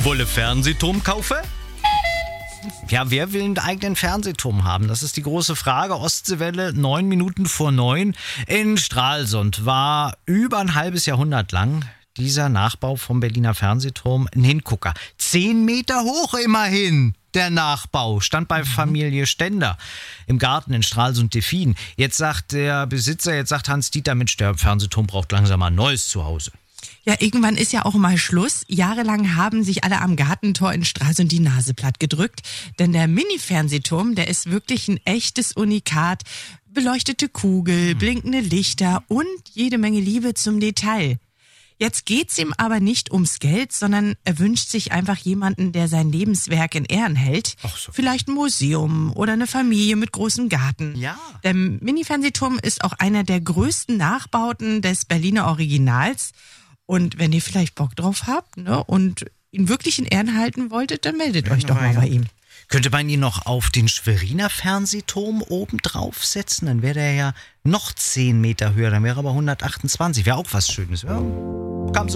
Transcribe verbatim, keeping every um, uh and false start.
Wolle Fernsehturm kaufen? Ja, wer will einen eigenen Fernsehturm haben? Das ist die große Frage. Ostseewelle, neun Minuten vor neun. In Stralsund war über ein halbes Jahrhundert lang dieser Nachbau vom Berliner Fernsehturm ein Hingucker. Zehn Meter hoch immerhin. Der Nachbau stand bei Familie Stender im Garten in Stralsund-Delfin. Jetzt sagt der Besitzer, jetzt sagt Hans-Dieter, Mensch, der Fernsehturm braucht langsam mal ein neues Zuhause. Ja, irgendwann ist ja auch mal Schluss. Jahrelang haben sich alle am Gartentor in Stralsund die Nase platt gedrückt. Denn der Mini-Fernsehturm, der ist wirklich ein echtes Unikat. Beleuchtete Kugel, blinkende Lichter und jede Menge Liebe zum Detail. Jetzt geht's ihm aber nicht ums Geld, sondern er wünscht sich einfach jemanden, der sein Lebenswerk in Ehren hält. Ach so. Vielleicht ein Museum oder eine Familie mit großem Garten. Ja. Der Mini-Fernsehturm ist auch einer der größten Nachbauten des Berliner Originals. Und wenn ihr vielleicht Bock drauf habt, ne, und ihn wirklich in Ehren halten wolltet, dann meldet euch doch mal bei ihm. Könnte man ihn noch auf den Schweriner Fernsehturm oben draufsetzen? Dann wäre der ja noch zehn Meter höher, dann wäre er aber hundertachtundzwanzig. Wäre auch was Schönes, ja?